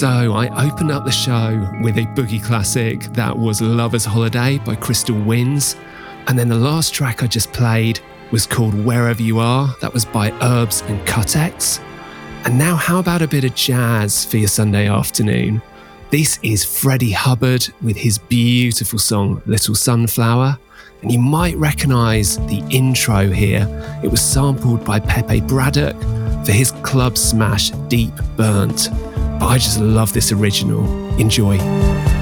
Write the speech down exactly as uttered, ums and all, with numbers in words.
So I opened up the show with a boogie classic that was Lover's Holiday by Crystal Winds. And then the last track I just played was called Wherever You Are. That was by Herbs and Cutex. And now how about a bit of jazz for your Sunday afternoon? This is Freddie Hubbard with his beautiful song Little Sunflower. And you might recognise the intro here. It was sampled by Pepe Braddock for his club smash Deep Burnt. But I just love this original. Enjoy.